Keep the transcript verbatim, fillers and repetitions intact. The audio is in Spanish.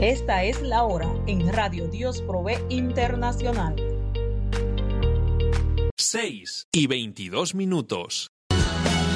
Esta es la hora en Radio Dios Provee Internacional. seis y veintidós minutos.